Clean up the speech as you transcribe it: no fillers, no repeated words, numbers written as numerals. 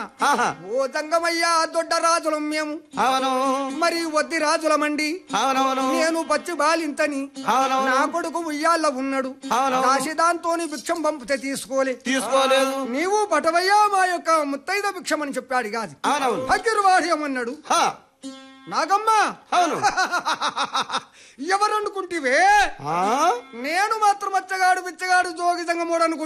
ఓ జంగమయ్యా దొడ్డ రాజులం మేము అవును మరి వద్ది రాజులమండి అవునవును నేను పచ్చి బాలింతని నా కొడుకు ఉయ్యాల ఉన్నాడు కాశీదాంతోని భిక్షం పంపితే తీసుకోలేదు నీవు పటవయ్యా మా యొక్క ముత్తైద భిక్షం అని చెప్పాడు కాదు ఫకీర్వాడి ఏమన్నాడు నాగమ్మ అవును ఎవరనుకుంటివే నేను మాత్రం మచ్చగాడు బిచ్చగాడు జోగి జంగమోడు అనుకుంటే